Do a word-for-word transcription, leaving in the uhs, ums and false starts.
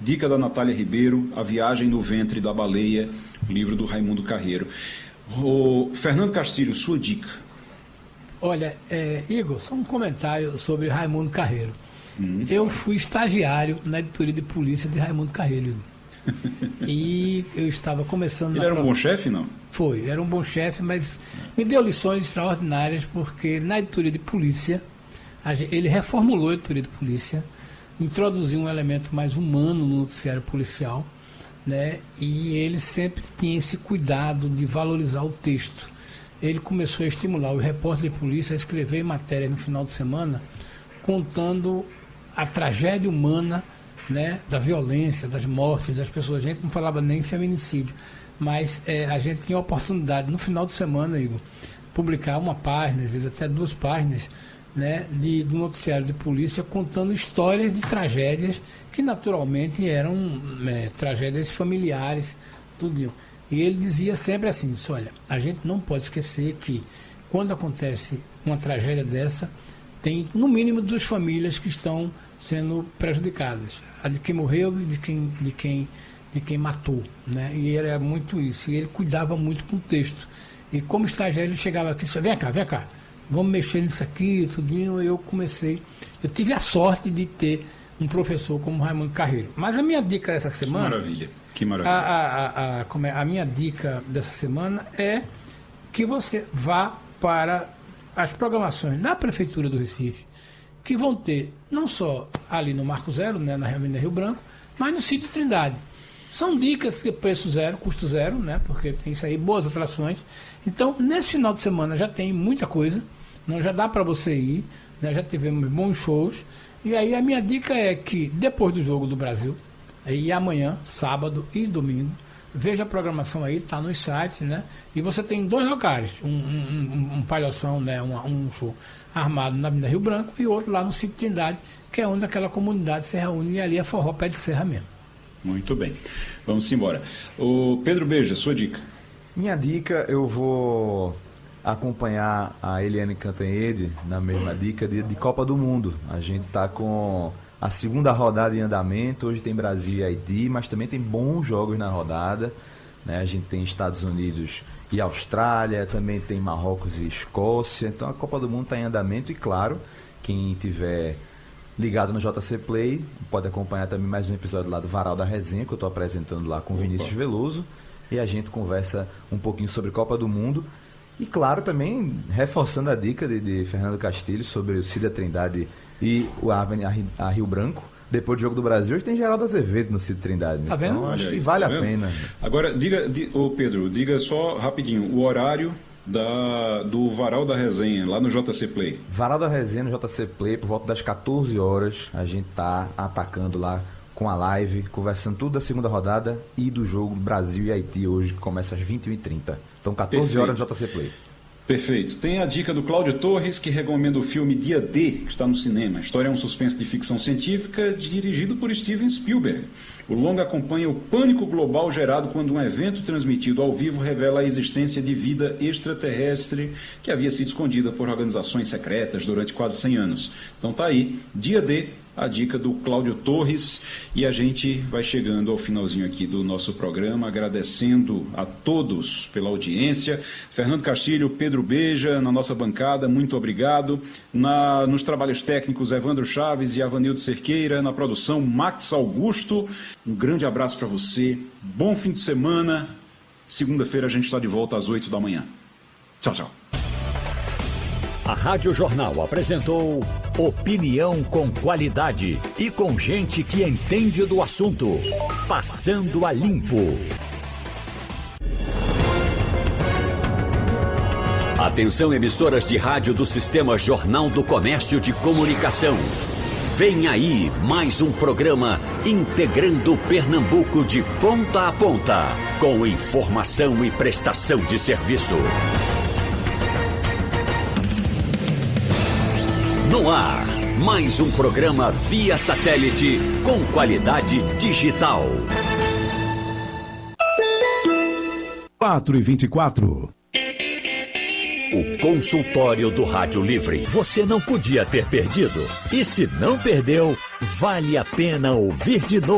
dica da Natália Ribeiro, A Viagem no Ventre da Baleia, livro do Raimundo Carreiro. O Fernando Castilho, sua dica. Olha, é, Igor, só um comentário sobre Raimundo Carreiro. Hum, eu fui estagiário na editoria de polícia de Raimundo Carreiro, Igor. E eu estava começando... Ele era um bom chefe, não? Foi, era um bom chefe, mas me deu lições extraordinárias, porque na editoria de polícia, a gente, ele reformulou a editoria de polícia, introduziu um elemento mais humano no noticiário policial, né? E ele sempre tinha esse cuidado de valorizar o texto. Ele começou a estimular o repórter de polícia a escrever matéria no final de semana, contando a tragédia humana, né, da violência, das mortes, das pessoas. A gente não falava nem em feminicídio, mas é, a gente tinha a oportunidade, no final de semana, Igor, publicar uma página, às vezes até duas páginas, né, de, do noticiário de polícia, contando histórias de tragédias que naturalmente eram é, tragédias familiares, tudo. E ele dizia sempre assim, olha, a gente não pode esquecer que quando acontece uma tragédia dessa, tem no mínimo duas famílias que estão sendo prejudicadas, a de quem morreu e de quem, de quem, de quem matou, né? E era muito isso, e ele cuidava muito com o texto. E como estagiário ele chegava aqui e disse, vem cá, vem cá, vamos mexer nisso aqui, tudinho. Eu comecei, eu tive a sorte de ter um professor como Raimundo Carreiro. Mas a minha dica dessa semana... Que maravilha, que maravilha. A, a, a, a, como é, a minha dica dessa semana é que você vá para as programações da Prefeitura do Recife, que vão ter, não só ali no Marco Zero, né, na Avenida Rio Branco, mas no Sítio Trindade. São dicas de preço zero, custo zero, né, porque tem isso aí, boas atrações. Então, nesse final de semana já tem muita coisa, não, já dá para você ir, né, já tivemos bons shows. E aí a minha dica é que depois do Jogo do Brasil, e amanhã, sábado e domingo, veja a programação aí, está nos sites, né? E você tem dois locais, um, um, um, um palhação, né? um, um show armado na Avenida Rio Branco e outro lá no Sítio Trindade, que é onde aquela comunidade se reúne, e ali é forró pé de serra mesmo. Muito bem, vamos embora. O Pedro Beja, sua dica. Minha dica, eu vou acompanhar a Eliane Cantanhede na mesma dica de, de Copa do Mundo. A gente está com a segunda rodada em andamento, hoje tem Brasil e Haiti, mas também tem bons jogos na rodada, né? A gente tem Estados Unidos e Austrália, também tem Marrocos e Escócia, então a Copa do Mundo está em andamento e, claro, quem tiver ligado no J C Play pode acompanhar também mais um episódio lá do Varal da Resenha, que eu estou apresentando lá com o Vinícius Veloso, e a gente conversa um pouquinho sobre Copa do Mundo. E claro, também reforçando a dica de, de Fernando Castilho sobre o Cida Trindade e o Avenida a Rio Branco. Depois do Jogo do Brasil, hoje tem Geraldo Azevedo no Cida Trindade. Tá vendo? Então, acho aí, que vale tá a pena. Agora, diga, di, ô Pedro, diga só rapidinho, o horário da, do Varal da Resenha, lá no J C Play. Varal da Resenha no J C Play, por volta das catorze horas, a gente tá atacando lá com a live, conversando tudo da segunda rodada e do jogo Brasil e Haiti hoje, que começa às vinte e uma e trinta. Então, catorze horas no J C Play. Perfeito. Tem a dica do Cláudio Torres, que recomenda o filme Dia D, que está no cinema. A história é um suspense de ficção científica dirigido por Steven Spielberg. O longa acompanha o pânico global gerado quando um evento transmitido ao vivo revela a existência de vida extraterrestre que havia sido escondida por organizações secretas durante quase cem anos. Então tá aí, Dia D, a dica do Cláudio Torres, e a gente vai chegando ao finalzinho aqui do nosso programa, agradecendo a todos pela audiência. Fernando Castilho, Pedro Beja, na nossa bancada, muito obrigado. Na, nos trabalhos técnicos, Evandro Chaves e Avanildo Cerqueira, na produção, Max Augusto. Um grande abraço para você, bom fim de semana. Segunda-feira a gente está de volta às oito da manhã. Tchau, tchau. A Rádio Jornal apresentou opinião com qualidade e com gente que entende do assunto. Passando a Limpo. Atenção, emissoras de rádio do Sistema Jornal do Comércio de Comunicação. Vem aí mais um programa integrando Pernambuco de ponta a ponta, com informação e prestação de serviço. No ar, mais um programa via satélite com qualidade digital. quatro e vinte e quatro. O consultório do Rádio Livre. Você não podia ter perdido. E se não perdeu, vale a pena ouvir de novo.